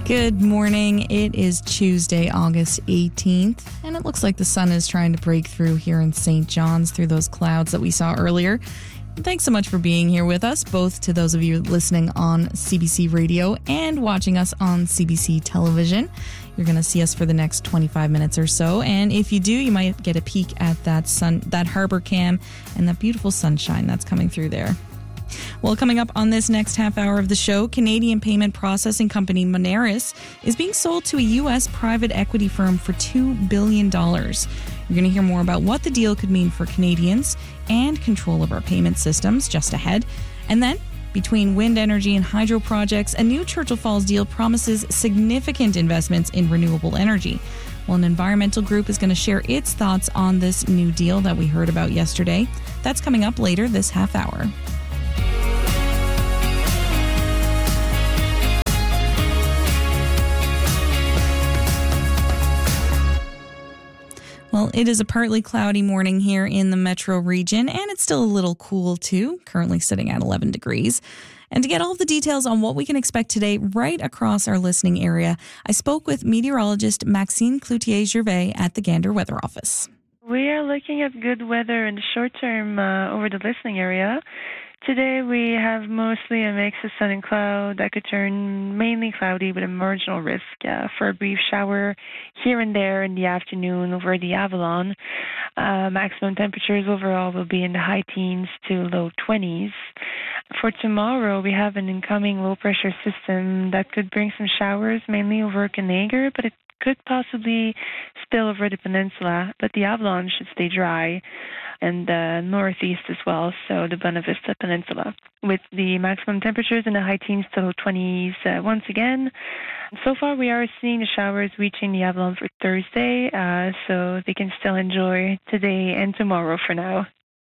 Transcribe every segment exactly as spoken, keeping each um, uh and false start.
Good morning. It is Tuesday, August eighteenth, and it looks like the sun is trying to break through here in Saint John's through those clouds that we saw earlier. Thanks so much for being here with us, both to those of you listening on C B C Radio and watching us on C B C Television. You're going to see us for the next twenty-five minutes or so, and if you do, you might get a peek at that sun, that harbor cam and that beautiful sunshine that's coming through there. Well, coming up on this next half hour of the show, Canadian payment processing company Moneris is being sold to a U S private equity firm for two billion dollars. You're going to hear more about what the deal could mean for Canadians and control of our payment systems just ahead. And then, between wind energy and hydro projects, a new Churchill Falls deal promises significant investments in renewable energy. Well, an environmental group is going to share its thoughts on this new deal that we heard about yesterday. That's coming up later this half hour. Well, it is a partly cloudy morning here in the metro region, and it's still a little cool too, currently sitting at eleven degrees. And to get all of the details on what we can expect today right across our listening area, I spoke with meteorologist Maxime Cloutier-Gervais at the Gander Weather Office. We are looking at good weather in the short term uh, over the listening area. Today we have mostly a mix of sun and cloud that could turn mainly cloudy with a marginal risk uh, for a brief shower here and there in the afternoon over the Avalon. Uh, maximum temperatures overall will be in the high teens to low twenties. For tomorrow, we have an incoming low-pressure system that could bring some showers, mainly over Conager, but it could possibly spill over the peninsula, but the Avalon should stay dry, and the northeast as well, so the Buena Vista Peninsula, with the maximum temperatures in the high teens to low twenties uh, once again. So far, we are seeing the showers reaching the Avalon for Thursday, uh, so they can still enjoy today and tomorrow for now.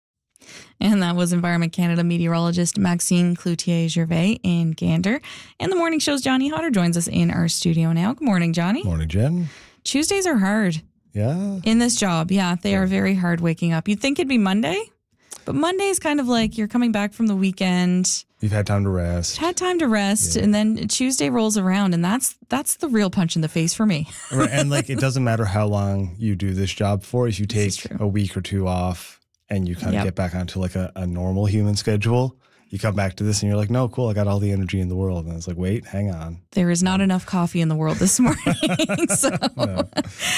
And that was Environment Canada meteorologist Maxime Cloutier-Gervais in Gander. And the morning show's Johnny Hodder joins us in our studio now. Good morning, Johnny. Morning, Jen. Tuesdays are hard. Yeah. In this job, yeah, they yeah. are very hard waking up. You'd think it'd be Monday, but Monday is kind of like you're coming back from the weekend. You've had time to rest. Had time to rest, yeah. And then Tuesday rolls around, and that's that's the real punch in the face for me. Right, and like it doesn't matter how long you do this job for. If you take a week or two off and you kind of yep. get back onto like a, a normal human schedule, you come back to this and you're like, no, cool, I got all the energy in the world. And it's like, wait, hang on. There is not enough coffee in the world this morning. so, no.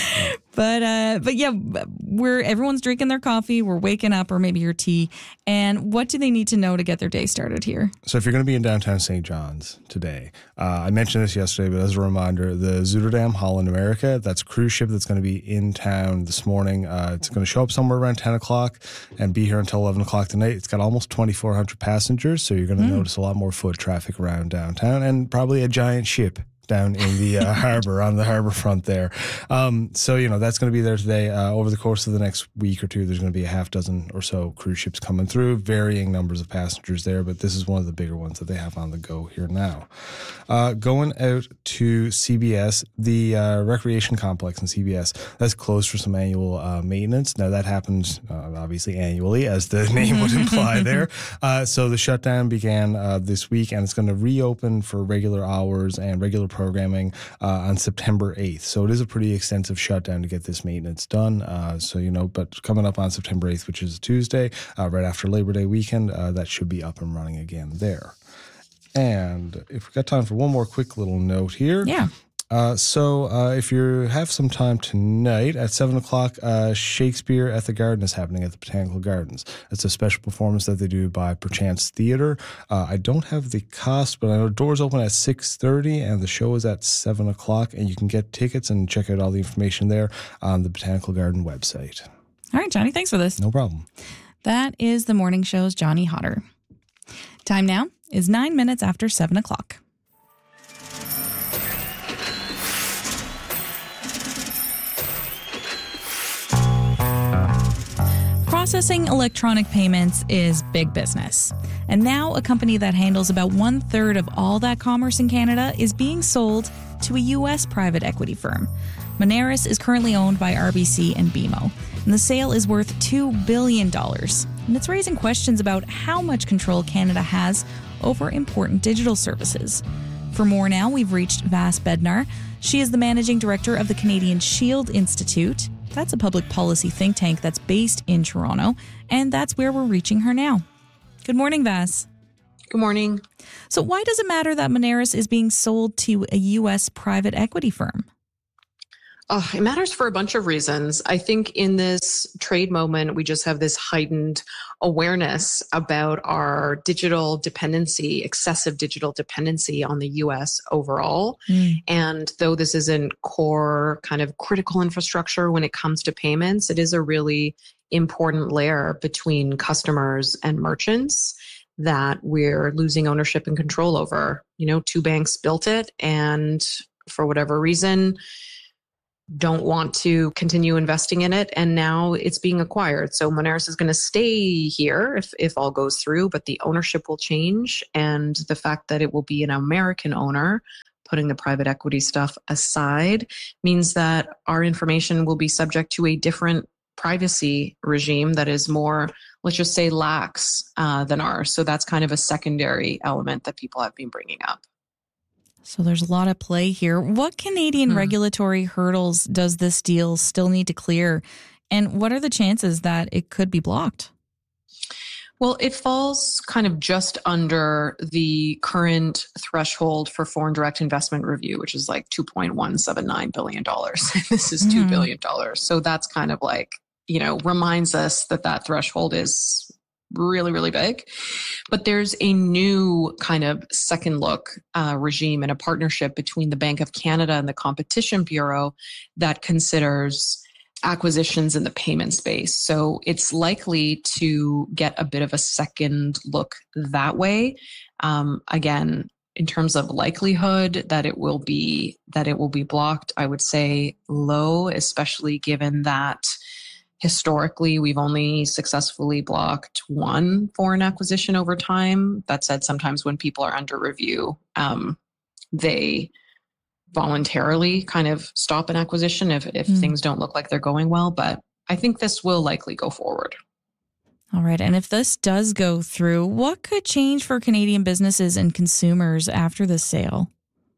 But uh, but yeah, we're everyone's drinking their coffee. We're waking up, or maybe your tea. And what do they need to know to get their day started here? So if you're going to be in downtown Saint John's today, uh, I mentioned this yesterday, but as a reminder, the Zutterdam Holland America, that's a cruise ship that's going to be in town this morning. Uh, it's going to show up somewhere around ten o'clock and be here until eleven o'clock tonight. It's got almost twenty-four hundred passengers, so you're going to mm. notice a lot more foot traffic around downtown, and probably a giant ship down in the uh, harbor, on the harbor front there. Um, so, you know, that's going to be there today. Uh, over the course of the next week or two, there's going to be a half dozen or so cruise ships coming through, varying numbers of passengers there, but this is one of the bigger ones that they have on the go here now. Uh, going out to C B S, the uh, recreation complex in C B S, that's closed for some annual uh, maintenance. Now, that happens uh, obviously annually, as the name would imply there. Uh, so the shutdown began uh, this week, and it's going to reopen for regular hours and regular programming uh, on September eighth. So it is a pretty extensive shutdown to get this maintenance done. Uh, so, you know, but coming up on September eighth, which is Tuesday, uh, right after Labor Day weekend, uh, that should be up and running again there. And if we've got time for one more quick little note here. Yeah. Uh, so uh, if you have some time tonight at seven o'clock, uh, Shakespeare at the Garden is happening at the Botanical Gardens. It's a special performance that they do by Perchance Theatre. Uh, I don't have the cost, but I know doors open at six thirty and the show is at seven o'clock, and you can get tickets and check out all the information there on the Botanical Garden website. All right, Johnny, thanks for this. No problem. That is the morning show's Johnny Hodder. Time now is nine minutes after seven o'clock. Processing electronic payments is big business. And now a company that handles about one third of all that commerce in Canada is being sold to a U S private equity firm. Moneris is currently owned by R B C and B M O, and the sale is worth two billion dollars. And it's raising questions about how much control Canada has over important digital services. For more now, we've reached Vas Bednar. She is the managing director of the Canadian Shield Institute. That's a public policy think tank that's based in Toronto, and that's where we're reaching her now. Good morning, Vas. Good morning. So why does it matter that Moneris is being sold to a U S private equity firm? Oh, it matters for a bunch of reasons. I think in this trade moment, we just have this heightened awareness about our digital dependency, excessive digital dependency on the U S overall. Mm. And though this isn't core kind of critical infrastructure when it comes to payments, it is a really important layer between customers and merchants that we're losing ownership and control over. You know, two banks built it, and for whatever reason, don't want to continue investing in it, and now it's being acquired. So Moneris is going to stay here if, if all goes through, but the ownership will change, and the fact that it will be an American owner, putting the private equity stuff aside, means that our information will be subject to a different privacy regime that is more, let's just say, lax uh, than ours. So that's kind of a secondary element that people have been bringing up. So there's a lot of play here. What Canadian hmm. regulatory hurdles does this deal still need to clear? And what are the chances that it could be blocked? Well, it falls kind of just under the current threshold for foreign direct investment review, which is like two point one seven nine billion dollars. This is two billion dollars. So that's kind of like, you know, reminds us that that threshold is really, really big. But there's a new kind of second look uh, regime and a partnership between the Bank of Canada and the Competition Bureau that considers acquisitions in the payment space. So it's likely to get a bit of a second look that way. Um, again, in terms of likelihood that it will be that it will be blocked, I would say low, especially given that historically, we've only successfully blocked one foreign acquisition over time. That said, sometimes when people are under review, um, they voluntarily kind of stop an acquisition if, if mm. things don't look like they're going well. But I think this will likely go forward. All right. And if this does go through, what could change for Canadian businesses and consumers after this sale?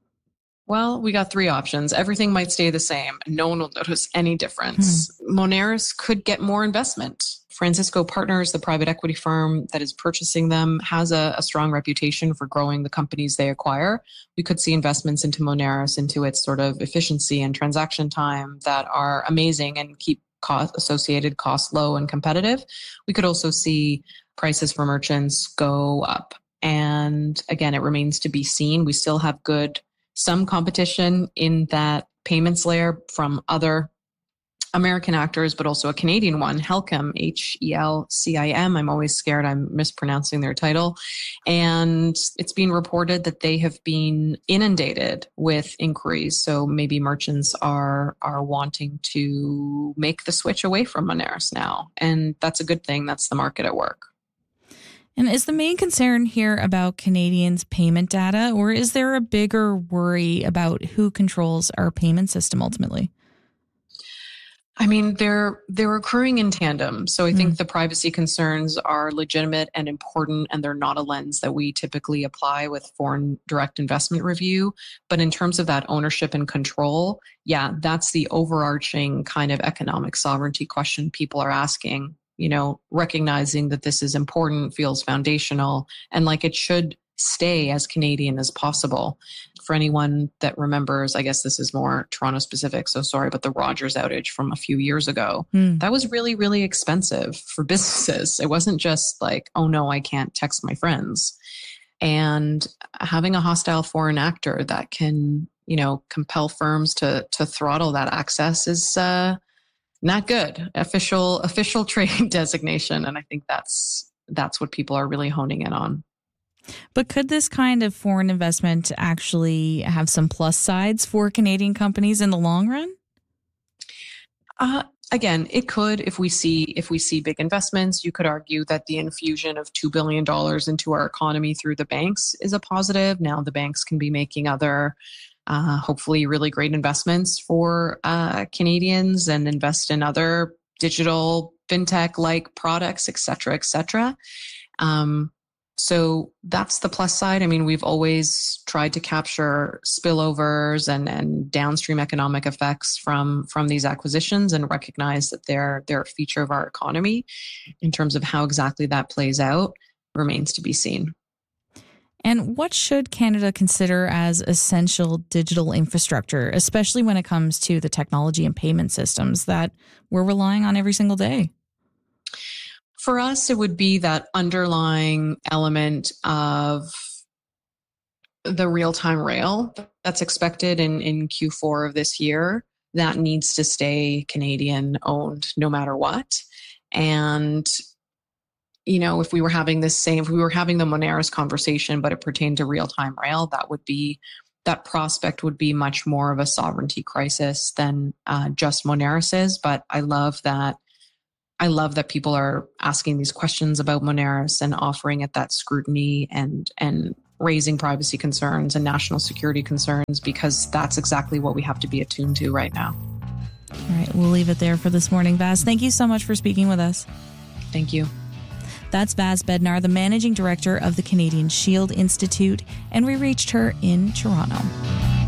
Well, we got three options. Everything might stay the same. No one will notice any difference. Hmm. Moneris could get more investment. Francisco Partners, the private equity firm that is purchasing them, has a, a strong reputation for growing the companies they acquire. We could see investments into Moneris, into its sort of efficiency and transaction time that are amazing and keep cost, associated costs low and competitive. We could also see prices for merchants go up. And again, it remains to be seen. We still have good some competition in that payments layer from other American actors, but also a Canadian one, Helcom, H E L C I M. I'm always scared I'm mispronouncing their title. And it's been reported that they have been inundated with inquiries. So maybe merchants are are wanting to make the switch away from Moneris now. And that's a good thing. That's the market at work. And is the main concern here about Canadians' payment data, or is there a bigger worry about who controls our payment system ultimately? I mean, they're they're occurring in tandem. So I think mm. the privacy concerns are legitimate and important, and they're not a lens that we typically apply with foreign direct investment review. But in terms of that ownership and control, yeah, that's the overarching kind of economic sovereignty question people are asking. You know, recognizing that this is important, feels foundational, and like it should stay as Canadian as possible. For anyone that remembers, I guess this is more Toronto specific, so sorry, but the Rogers outage from a few years ago, mm. that was really, really expensive for businesses. It wasn't just like, oh no, I can't text my friends. And having a hostile foreign actor that can, you know, compel firms to to throttle that access is uh, not good. Official official trade designation, and I think that's that's what people are really honing in on. But could this kind of foreign investment actually have some plus sides for Canadian companies in the long run? Uh, again, it could. If we see if we see big investments, you could argue that the infusion of two billion dollars into our economy through the banks is a positive. Now the banks can be making other, uh, hopefully really great investments for uh, Canadians and invest in other digital fintech-like products, et cetera, et cetera. Um, So that's the plus side. I mean, we've always tried to capture spillovers and, and downstream economic effects from, from these acquisitions and recognize that they're, they're a feature of our economy. In terms of how exactly that plays out remains to be seen. And what should Canada consider as essential digital infrastructure, especially when it comes to the technology and payment systems that we're relying on every single day? For us, it would be that underlying element of the real-time rail that's expected in, in Q four of this year. That needs to stay Canadian-owned no matter what. And, you know, if we were having this same, if we were having the Moneris conversation, but it pertained to real-time rail, that would be, that prospect would be much more of a sovereignty crisis than uh, just Moneris is. But I love that I love that people are asking these questions about Moneris and offering it that scrutiny and and raising privacy concerns and national security concerns, because that's exactly what we have to be attuned to right now. All right, we'll leave it there for this morning. Vaz, thank you so much for speaking with us. Thank you. That's Vaz Bednar, the managing director of the Canadian Shield Institute, and we reached her in Toronto.